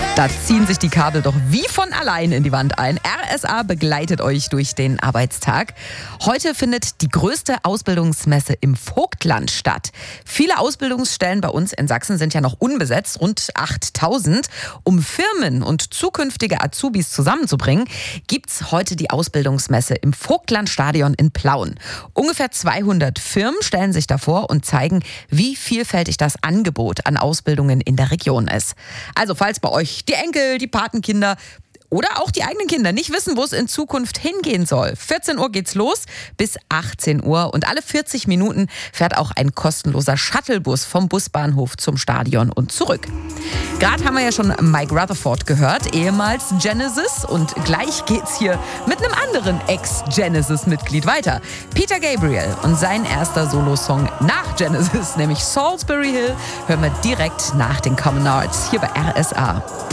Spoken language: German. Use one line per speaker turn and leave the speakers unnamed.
Da ziehen sich die Kabel doch wie von allein in die Wand ein. RSA begleitet euch durch den Arbeitstag. Heute findet die größte Ausbildungsmesse im Vogtland statt. Viele Ausbildungsstellen bei uns in Sachsen sind ja noch unbesetzt, rund 8000. Um Firmen und zukünftige Azubis zusammenzubringen, gibt's heute die Ausbildungsmesse im Vogtlandstadion in Plauen. Ungefähr 200 Firmen stellen sich davor und zeigen, wie vielfältig das Angebot an Ausbildungen in der Region ist. Also falls bei euch die Enkel, die Patenkinder oder auch die eigenen Kinder nicht wissen, wo es in Zukunft hingehen soll. 14 Uhr geht's los bis 18 Uhr und alle 40 Minuten fährt auch ein kostenloser Shuttlebus vom Busbahnhof zum Stadion und zurück. Gerade haben wir ja schon Mike Rutherford gehört, ehemals Genesis, und gleich geht's hier mit einem anderen Ex-Genesis-Mitglied weiter. Peter Gabriel und sein erster Solosong nach Genesis, nämlich Salisbury Hill, hören wir direkt nach den Common Arts hier bei RSA.